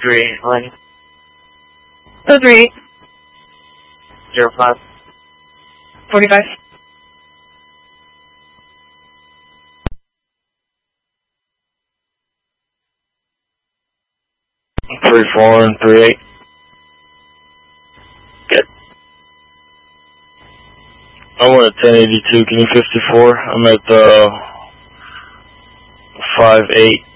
381. 038. 05. 45. Three 4 and 38. Good. I'm at 1082. Can you 54? I'm at 58.